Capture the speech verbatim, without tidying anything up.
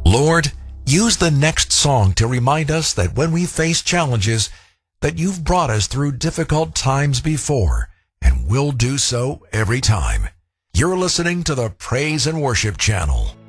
Lord, use the next song to remind us that when we face challenges, that you've brought us through difficult times before, and will do so every time. You're listening to the Praise and Worship Channel.